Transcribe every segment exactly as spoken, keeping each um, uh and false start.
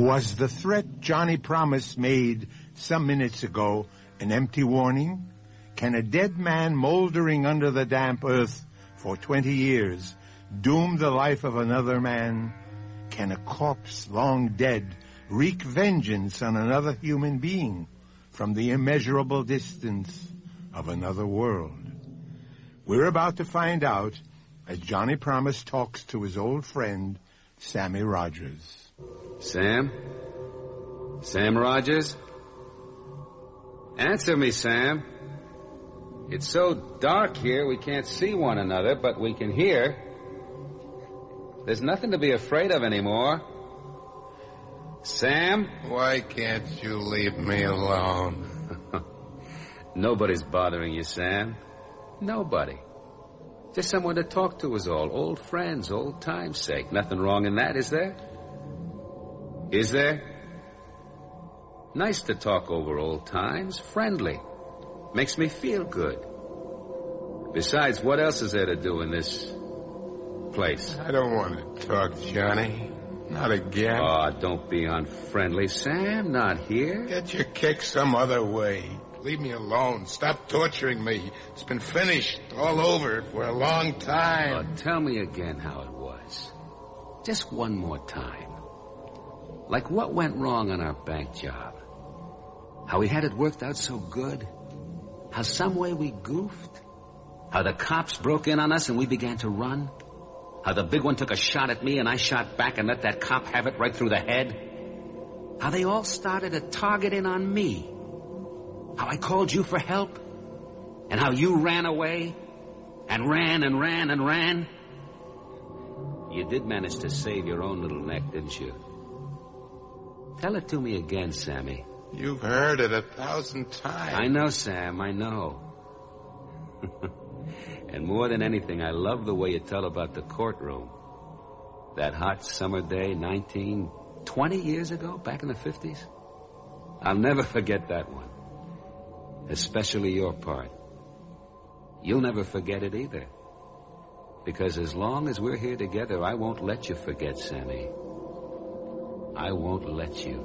Was the threat Johnny Promise made some minutes ago an empty warning? Can a dead man moldering under the damp earth for twenty years doom the life of another man? Can a corpse long dead wreak vengeance on another human being from the immeasurable distance of another world? We're about to find out as Johnny Promise talks to his old friend, Sammy Rogers. Sam? Sam Rogers? Answer me, Sam. It's so dark here we can't see one another, but we can hear. There's nothing to be afraid of anymore. Sam? Why can't you leave me alone? Nobody's bothering you, Sam. Nobody. Just someone to talk to is all. Old friends, old time's sake. Nothing wrong in that, is there? Is there? Nice to talk over old times. Friendly. Makes me feel good. Besides, what else is there to do in this place? I don't want to talk, Johnny. Not again. Oh, don't be unfriendly, Sam. Not here. Get your kick some other way. Leave me alone. Stop torturing me. It's been finished all over for a long time. Oh, tell me again how it was. Just one more time. Like what went wrong on our bank job? How we had it worked out so good? How some way we goofed? How the cops broke in on us and we began to run? How the big one took a shot at me and I shot back and let that cop have it right through the head? How they all started to target in on me? How I called you for help? And how you ran away? And ran and ran and ran? You did manage to save your own little neck, didn't you? Tell it to me again, Sammy. You've heard it a thousand times. I know, Sam, I know. And more than anything, I love the way you tell about the courtroom. That hot summer day, nineteen, twenty years ago, back in the fifties. I'll never forget that one. Especially your part. You'll never forget it either. Because as long as we're here together, I won't let you forget, Sammy. I won't let you.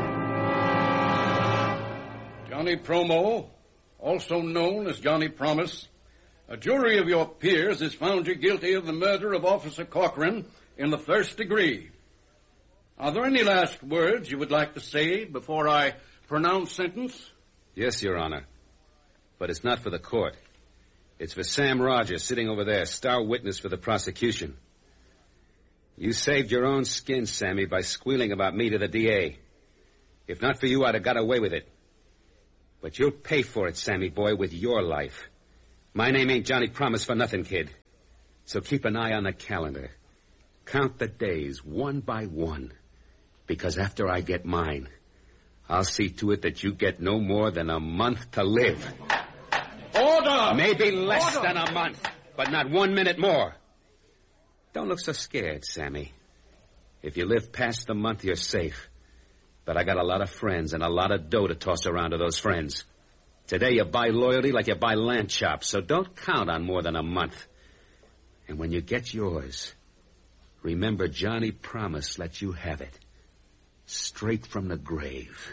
Johnny Promo, also known as Johnny Promise, a jury of your peers has found you guilty of the murder of Officer Cochran in the first degree. Are there any last words you would like to say before I pronounce sentence? Yes, Your Honor. But it's not for the court. It's for Sam Rogers, sitting over there, star witness for the prosecution. You saved your own skin, Sammy, by squealing about me to the D A. If not for you, I'd have got away with it. But you'll pay for it, Sammy boy, with your life. My name ain't Johnny Promise for nothing, kid. So keep an eye on the calendar. Count the days, one by one. Because after I get mine, I'll see to it that you get no more than a month to live. Order! Maybe less Order! than a month, but not one minute more. Don't look so scared, Sammy. If you live past the month, you're safe. But I got a lot of friends and a lot of dough to toss around to those friends. Today you buy loyalty like you buy lamb chops, so don't count on more than a month. And when you get yours, remember Johnny Promise let you have it. Straight from the grave.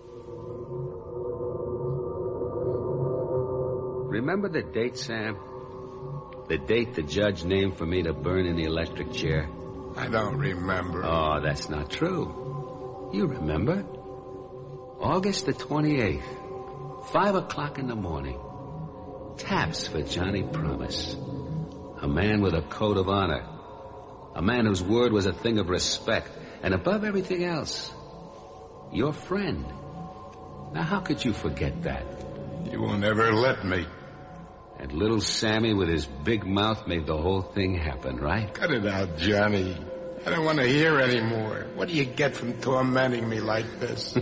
Remember the date, Sam? The date the judge named for me to burn in the electric chair? I don't remember. Oh, that's not true. You remember. August the twenty-eighth. Five o'clock in the morning. Taps for Johnny Promise. A man with a code of honor. A man whose word was a thing of respect. And above everything else, your friend. Now, how could you forget that? You will never let me. And little Sammy with his big mouth made the whole thing happen, right? Cut it out, Johnny. I don't want to hear anymore. What do you get from tormenting me like this?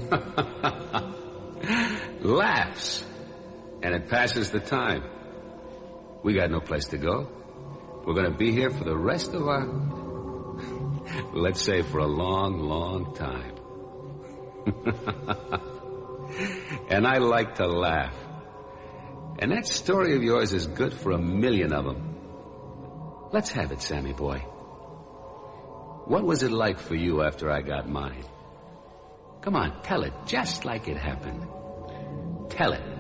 Laughs. And it passes the time. We got no place to go. We're going to be here for the rest of our... Let's say for a long, long time. And I like to laugh. And that story of yours is good for a million of them. Let's have it, Sammy boy. What was it like for you after I got mine? Come on, tell it just like it happened. Tell it.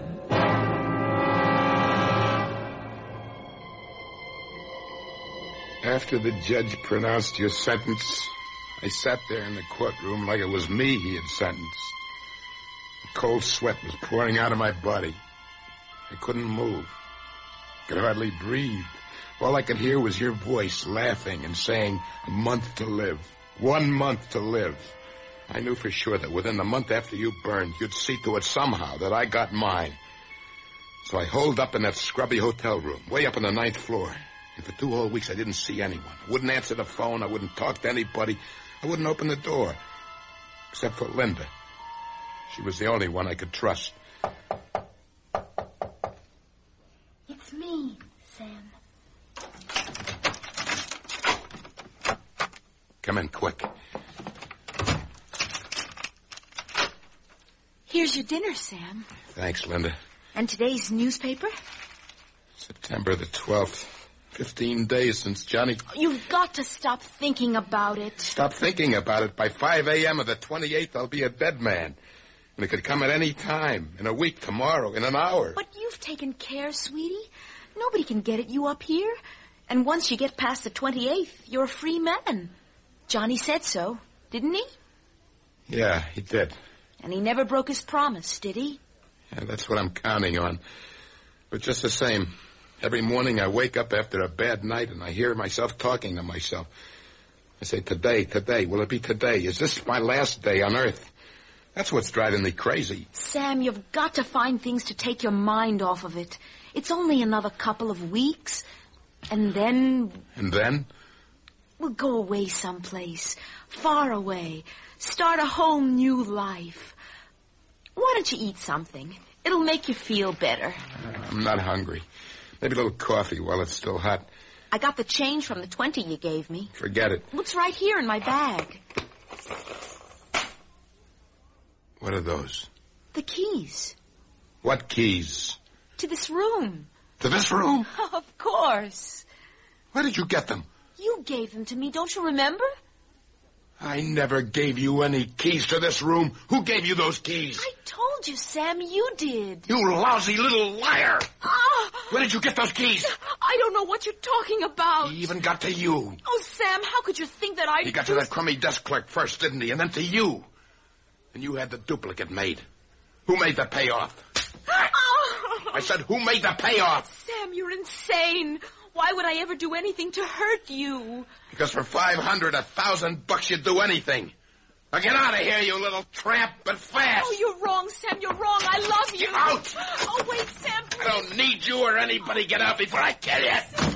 After the judge pronounced your sentence, I sat there in the courtroom like it was me he had sentenced. A cold sweat was pouring out of my body. I couldn't move. Could hardly breathe. All I could hear was your voice laughing and saying, a month to live. One month to live. I knew for sure that within the month after you burned, you'd see to it somehow that I got mine. So I holed up in that scrubby hotel room, way up on the ninth floor. And for two whole weeks, I didn't see anyone. I wouldn't answer the phone. I wouldn't talk to anybody. I wouldn't open the door. Except for Linda. She was the only one I could trust. It's me, Sam. Come in, quick. Here's your dinner, Sam. Thanks, Linda. And today's newspaper? September the twelfth. Fifteen days since Johnny... You've got to stop thinking about it. Stop thinking about it. By five a.m. of the twenty-eighth, I'll be a dead man. And it could come at any time. In a week, tomorrow, in an hour. But you've taken care, sweetie. Nobody can get at you up here. And once you get past the twenty-eighth, you're a free man. Johnny said so, didn't he? Yeah, he did. And he never broke his promise, did he? Yeah, that's what I'm counting on. But just the same... Every morning I wake up after a bad night and I hear myself talking to myself. I say, today, today, will it be today? Is this my last day on Earth? That's what's driving me crazy. Sam, you've got to find things to take your mind off of it. It's only another couple of weeks. And then... And then? We'll go away someplace. Far away. Start a whole new life. Why don't you eat something? It'll make you feel better. I'm not hungry. Maybe a little coffee while it's still hot. I got the change from the twenty you gave me. Forget it. Looks right here in my bag. What are those? The keys. What keys? To this room. To this room? Of course. Where did you get them? You gave them to me, don't you remember? I never gave you any keys to this room. Who gave you those keys? I told you, Sam, you did. You lousy little liar. Ah! Where did you get those keys? I don't know what you're talking about. He even got to you. Oh, Sam, how could you think that I... He got to that crummy desk clerk first, didn't he? And then to you. And you had the duplicate made. Who made the payoff? Oh. I said, who made the payoff? Sam, you're insane. Why would I ever do anything to hurt you? Because for five hundred, a thousand bucks, you'd do anything. Now get out of here, you little tramp, but fast. Oh, you're wrong, Sam. You're wrong. I love you. Get out. Oh, wait, Sam, please. I don't need you or anybody. Get out before I kill you.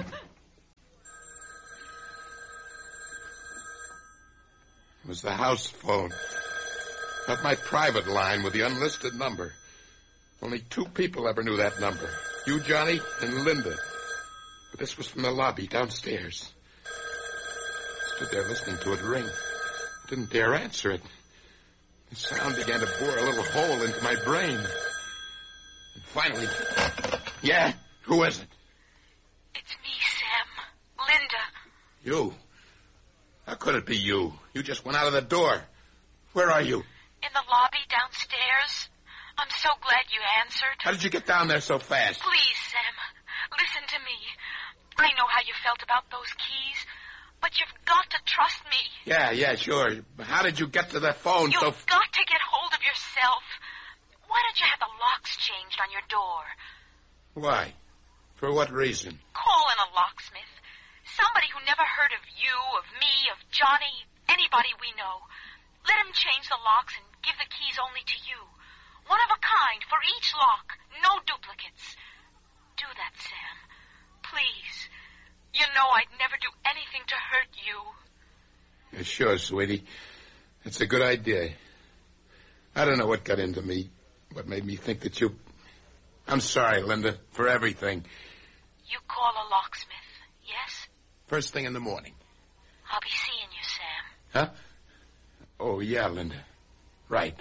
It was the house phone. Not my private line with the unlisted number. Only two people ever knew that number. You, Johnny, and Linda. But this was from the lobby downstairs. I stood there listening to it ring. I didn't dare answer it. The sound began to bore a little hole into my brain. And finally... Yeah? Who is it? It's me, Sam. Linda. You? How could it be you? You just went out of the door. Where are you? In the lobby downstairs. I'm so glad you answered. How did you get down there so fast? Please, Sam, listen to me. I know how you felt about those keys, but you've got to trust me. Yeah, yeah, sure. How did you get to the phone You've so... You've got to get hold of yourself. Why don't you have the locks changed on your door? Why? For what reason? Call in a locksmith. Somebody who never heard of you, of me, of Johnny, anybody we know. Let him change the locks and give the keys only to you. One of a kind for each lock. No duplicates. Do that, Sam. Please. You know I'd never do anything to hurt you. Yeah, sure, sweetie. That's a good idea. I don't know what got into me. What made me think that you... I'm sorry, Linda, for everything. You call a locksmith, yes? First thing in the morning. I'll be seeing you, Sam. Huh? Oh, yeah, Linda. Right.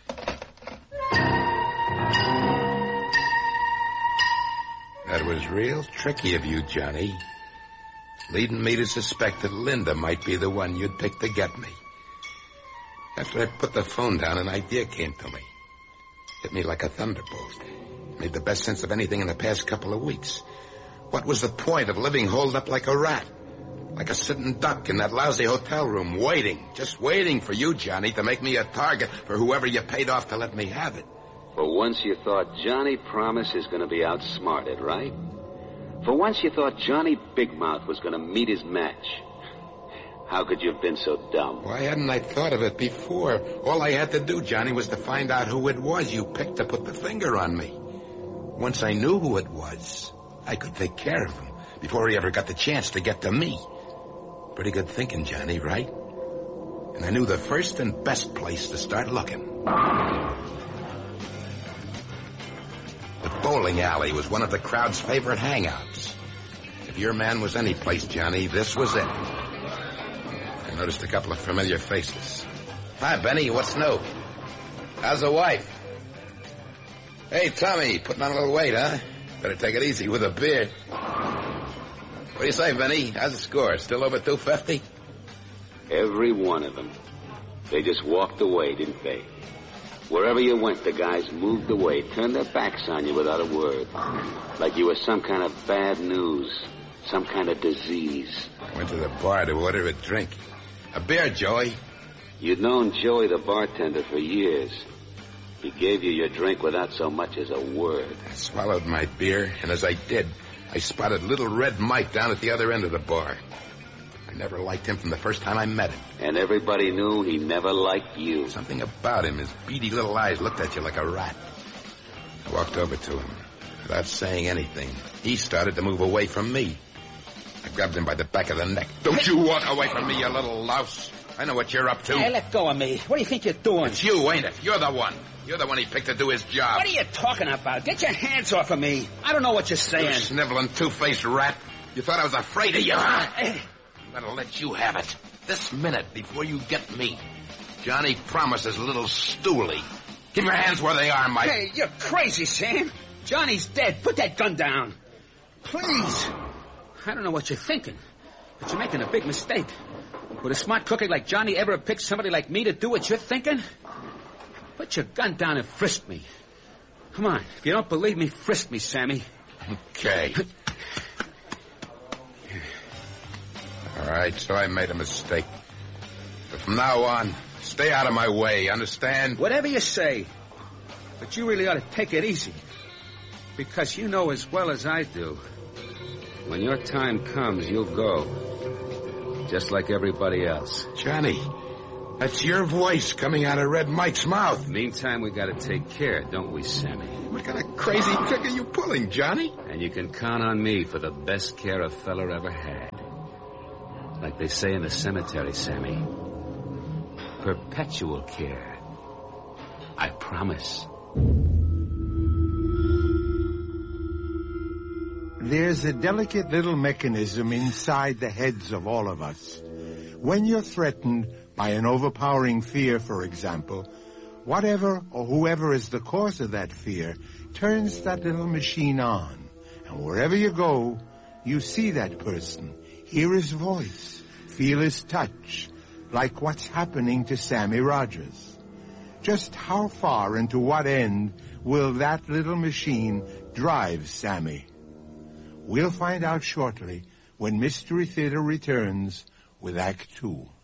That was real tricky of you, Johnny. Leading me to suspect that Linda might be the one you'd pick to get me. After I put the phone down, an idea came to me. Hit me like a thunderbolt. Made the best sense of anything in the past couple of weeks. What was the point of living holed up like a rat? Like a sitting duck in that lousy hotel room, waiting, just waiting for you, Johnny, to make me a target for whoever you paid off to let me have it. For once you thought Johnny Promise is going to be outsmarted, right? For once you thought Johnny Big Mouth was going to meet his match. How could you have been so dumb? Why hadn't I thought of it before? All I had to do, Johnny, was to find out who it was you picked to put the finger on me. Once I knew who it was, I could take care of him before he ever got the chance to get to me. Pretty good thinking, Johnny, right? And I knew the first and best place to start looking. The bowling alley was one of the crowd's favorite hangouts. If your man was any place, Johnny, this was it. I noticed a couple of familiar faces. Hi, Benny, what's new? How's the wife? Hey, Tommy, putting on a little weight, huh? Better take it easy with a beer. What do you say, Benny? How's the score? Still over two fifty? Every one of them. They just walked away, didn't they? Wherever you went, the guys moved away, turned their backs on you without a word. Like you were some kind of bad news, some kind of disease. Went to the bar to order a drink. A beer, Joey. You'd known Joey the bartender for years. He gave you your drink without so much as a word. I swallowed my beer, and as I did, I spotted Little Red Mike down at the other end of the bar. I never liked him from the first time I met him. And everybody knew he never liked you. Something about him, his beady little eyes looked at you like a rat. I walked over to him. Without saying anything, he started to move away from me. I grabbed him by the back of the neck. Don't you walk away from me, you little louse. I know what you're up to. Hey, let go of me. What do you think you're doing? It's you, ain't it? You're the one. You're the one he picked to do his job. What are you talking about? Get your hands off of me. I don't know what you're saying. You sniveling, two-faced rat. You thought I was afraid of you, huh? I'm gonna let you have it. This minute, before you get me. Johnny Promise's little stoolie. Keep your hands where they are, Mike. Hey, you're crazy, Sam. Johnny's dead. Put that gun down. Please. I don't know what you're thinking, but you're making a big mistake. Would a smart cookie like Johnny ever have picked somebody like me to do what you're thinking? Put your gun down and frisk me. Come on. If you don't believe me, frisk me, Sammy. Okay. All right, so I made a mistake. But from now on, stay out of my way, understand? Whatever you say. But you really ought to take it easy. Because you know as well as I do, when your time comes, you'll go. Just like everybody else. Johnny, that's your voice coming out of Red Mike's mouth. Meantime, we gotta take care, don't we, Sammy? What kind of crazy trick are you pulling, Johnny? And you can count on me for the best care a feller ever had. Like they say in the cemetery, Sammy. Perpetual care. I promise. There's a delicate little mechanism inside the heads of all of us. When you're threatened by an overpowering fear, for example, whatever or whoever is the cause of that fear turns that little machine on. And wherever you go, you see that person, hear his voice, feel his touch, like what's happening to Sammy Rogers. Just how far and to what end will that little machine drive Sammy? We'll find out shortly when Mystery Theater returns with Act Two.